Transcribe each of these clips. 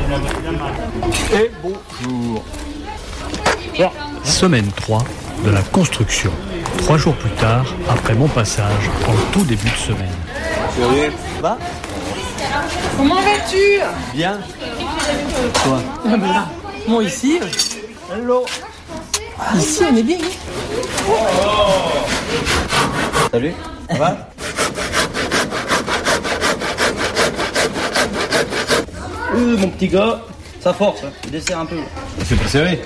Et bonjour. Semaine 3 de la construction. 3 jours plus tard, après mon passage, en tout début de semaine. Salut. Va. Comment vas-tu? Bien. Toi? Bon, ici. Hello. Ici, on est bien. Salut. Ça va? Mon petit gars, ça force, hein. Tu desserres un peu. C'est pas serré.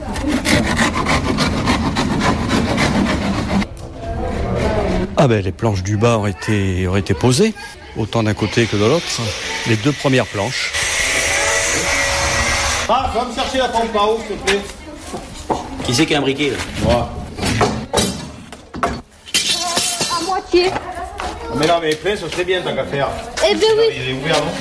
Ah ben les planches du bas ont été posées, autant d'un côté que de l'autre. Les 2 premières planches. Ah, va me chercher la pompe en haut, s'il te plaît. Qui c'est qui a un briquet là? Moi. À moitié. Mais non, mais plein, ça serait bien, tant qu'à faire. Eh ben oui. Il est ouvert, non?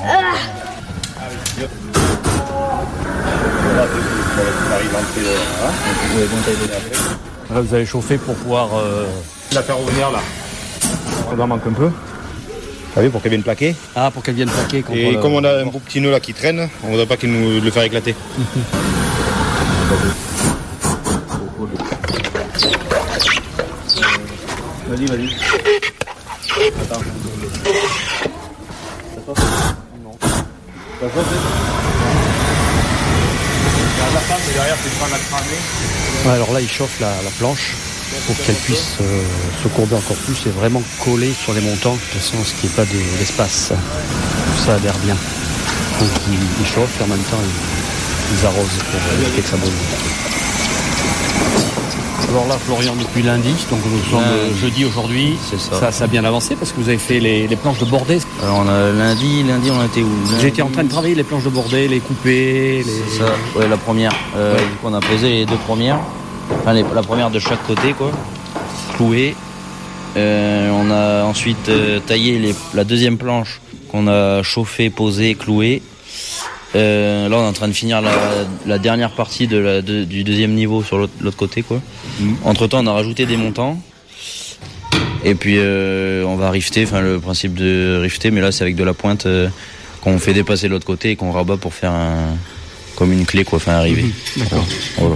Là, vous allez chauffer pour pouvoir La faire revenir là. On en manque un peu. Vous savez, pour qu'elle vienne plaquer. Ah, pour qu'elle vienne plaquer. Et comme on a un beau petit nœud là qui traîne, on ne voudrait pas qu'il nous le fasse éclater. Vas-y. Attends. Non. Ça chauffe? La femme, mais derrière, c'est pas la cramer. Ouais, alors là, il chauffe la planche pour qu'elle puisse se courber encore plus et vraiment coller sur les montants, de toute façon, ce qui n'est pas d'espace. Tout ça adhère bien. Donc il chauffe et en même temps, ils arrosent pour éviter que ça brûle. Alors là, Florian, depuis lundi, donc nous sommes jeudi aujourd'hui. C'est ça. Ça a bien avancé parce que vous avez fait les planches de bordée. Alors on a lundi on a été où? J'ai été en train de travailler les planches de bordée, les couper. C'est ça, ouais, la première. Du coup, on a posé les 2 premières. Enfin, la première de chaque côté, quoi. Clouée. On a ensuite taillé la 2e planche qu'on a chauffée, posée, clouée. Là, on est en train de finir la dernière partie du 2e niveau sur l'autre côté, quoi. Entre-temps, on a rajouté des montants. Et puis, on va rifter, enfin, le principe de rifter, mais là, c'est avec de la pointe qu'on fait dépasser de l'autre côté et qu'on rabat pour faire comme une clé, quoi, enfin, arriver. D'accord. Voilà.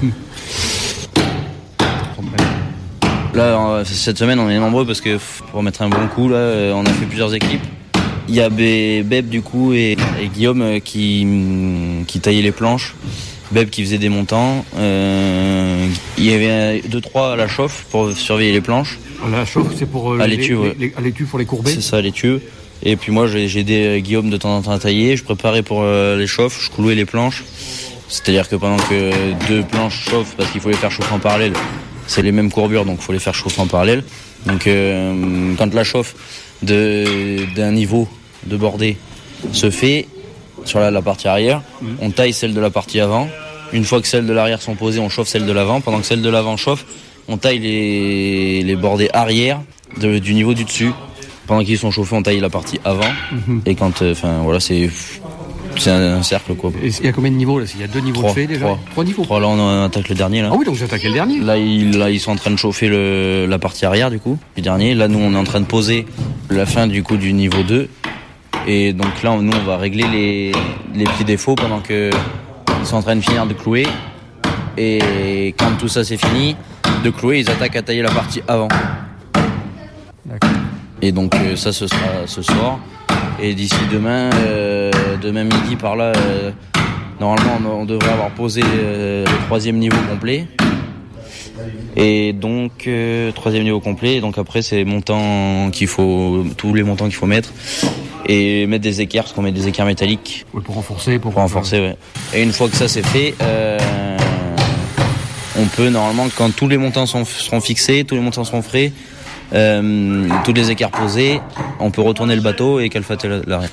Là, cette semaine, on est nombreux parce que pour mettre un bon coup, là, on a fait plusieurs équipes. Il y a Beb du coup et Guillaume qui taillaient les planches. Beb qui faisait des montants. Il y avait 2-3 à la chauffe pour surveiller les planches. La chauffe, c'est pour l'étui pour les courber. C'est ça, l'étui. Et puis moi, j'ai aidé Guillaume de temps en temps à tailler. Je préparais pour les chauffes, je clouais les planches. C'est-à-dire que pendant que 2 planches chauffent, parce qu'il faut les faire chauffer en parallèle, c'est les mêmes courbures, donc il faut les faire chauffer en parallèle. Donc quand la chauffe d'un niveau de bordée se fait sur la partie arrière, on taille celle de la partie avant. Une fois que celles de l'arrière sont posées, on chauffe celle de l'avant. Pendant que celle de l'avant chauffe, on taille les bordées arrière du niveau du dessus. Pendant qu'ils sont chauffés, on taille la partie avant. Et quand, voilà, c'est un cercle, quoi. Et il y a combien de niveaux là? Il y a 2 niveaux de fait déjà? 3 niveaux. 3, là on attaque le dernier là. Ah oui, donc vous attaquez le dernier. Là ils sont en train de chauffer la partie arrière du coup, du dernier. Là nous on est en train de poser la fin du coup du niveau 2. Et donc là nous on va régler les petits défauts pendant que ils sont en train de finir de clouer. Et quand tout ça c'est fini de clouer, ils attaquent à tailler la partie avant. D'accord. Et donc ça ce sera ce soir. Et d'ici demain midi par là, normalement on devrait avoir posé le 3e niveau complet. Et donc 3e niveau complet. Et donc après c'est tous les montants qu'il faut mettre et mettre des équerres, parce qu'on met des équerres métalliques. Oui, pour renforcer. Pour renforcer, ouais. Et une fois que ça c'est fait, on peut normalement, quand tous les montants seront fixés, tous les montants seront frais, toutes les équerres posées, on peut retourner le bateau et calfater l'arrière.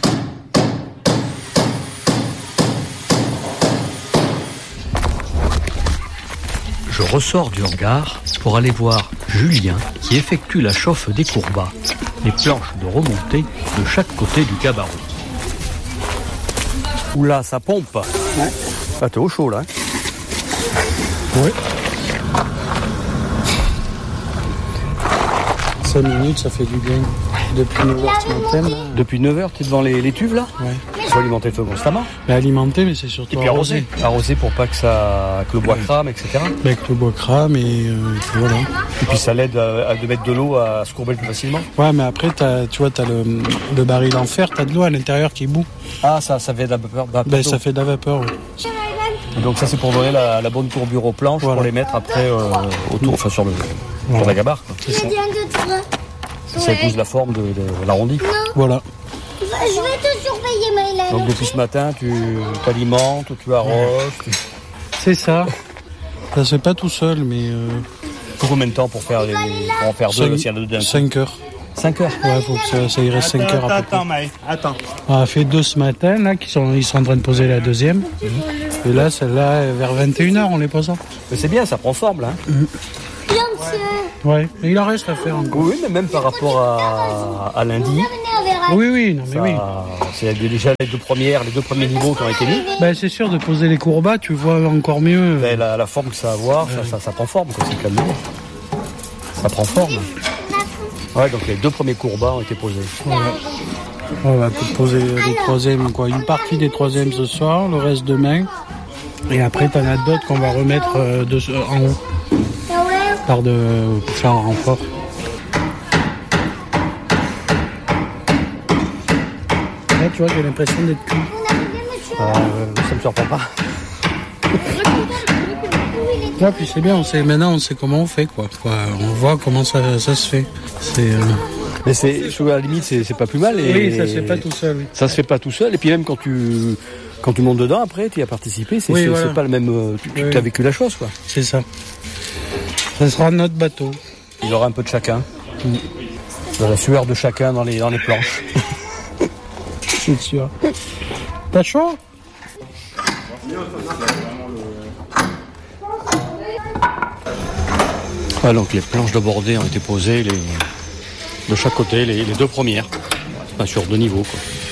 Je ressors du hangar pour aller voir Julien qui effectue la chauffe des courbats, les planches de remontée de chaque côté du cabaret. Oula, ça pompe. Ouais. Ah, t'es au chaud là. Oui. 5 minutes, ça fait du bien. depuis 9h ce matin. Là. Depuis 9h, tu es devant les tuves là? Ouais. Tu faut alimenter le feu constamment. Mais alimenter, mais c'est surtout Et puis arroser. Arroser pour pas que le bois crame, etc. Avec le bois crame et voilà. Et puis ça l'aide à de mettre de l'eau à se courber plus facilement. Ouais, mais après, tu vois, t'as le baril en fer, t'as de l'eau à l'intérieur qui bout. Ah, ça fait de la vapeur. Ben, ça fait de la vapeur, oui. Donc ça c'est pour donner la bonne courbure aux planches, voilà. Pour les mettre après autour, enfin sur la gabarre. Quoi. C'est ça. Ça épouse la forme de l'arrondi. Voilà. Je vais te surveiller, Maïla. Donc depuis ce matin, tu t'alimentes, tu arroses. C'est ça. Ça se fait pas tout seul, mais... Faut combien de temps pour en faire deux, s'il y en a deux d'un coup? 5 heures. 5 heures? Ouais, faut que ça y reste 5 heures à peu près. Attends, Maï, attends. On a fait 2 ce matin, là, ils sont en train de poser la deuxième. Et là, celle-là, vers 21h, on les pose. Mais c'est bien, ça prend forme, là. Bien, monsieur. Ouais, mais il en reste à faire encore. Oui, mais même par rapport à lundi. Oui, non, mais oui. C'est déjà les deux premiers niveaux qui ont été mis. Ben, c'est sûr, de poser les courbats, tu vois encore mieux. Ben, la forme que ça va avoir, ça prend forme, quoi, c'est calme. Ça prend forme. Ouais, donc les 2 premiers courbats ont été posés. Voilà. On va poser les troisièmes, quoi. Une partie des troisièmes ce soir, le reste demain. Et après, t'en as d'autres qu'on va remettre en haut. Pour faire un renfort. Là, tu vois, j'ai l'impression d'être cuit. Ça me surprend pas. Ouais, puis c'est bien, maintenant on sait comment on fait, quoi. On voit comment ça se fait. Mais à la limite, c'est pas plus mal. Oui, ça se fait pas tout seul. Oui. Ça se fait pas tout seul. Et puis même quand tu montes dedans, après, tu y as participé, c'est pas le même... Tu as vécu la chose, quoi. C'est ça. Ça sera notre bateau. Il y aura un peu de chacun. De la sueur de chacun dans les planches. C'est sûr. T'as chaud? Ah, donc les planches de bordée ont été posées de chaque côté, les 2 premières. Enfin, sur 2 niveaux, quoi.